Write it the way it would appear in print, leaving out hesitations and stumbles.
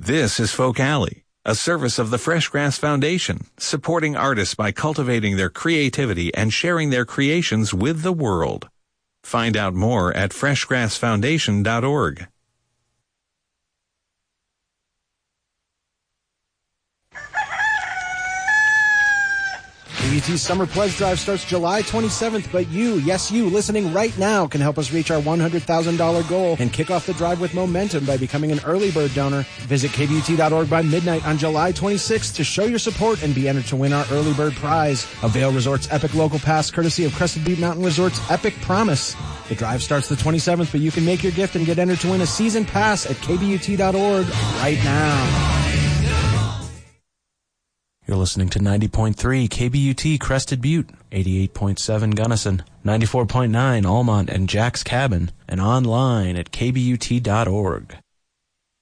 This is Folk Alley, a service of the Fresh Grass Foundation, supporting artists by cultivating their creativity and sharing their creations with the world. Find out more at freshgrassfoundation.org. KBUT's Summer Pledge Drive starts July 27th, but you, yes you, listening right now can help us reach our $100,000 goal and kick off the drive with momentum by becoming an early bird donor. Visit KBUT.org by midnight on July 26th to show your support and be entered to win our early bird prize, a Vail Resorts Epic Local Pass courtesy of Crested Butte Mountain Resorts Epic Promise. The drive starts the 27th, but you can make your gift and get entered to win a season pass at KBUT.org right now. You're listening to 90.3 KBUT Crested Butte, 88.7 Gunnison, 94.9 Almont and Jack's Cabin, and online at KBUT.org.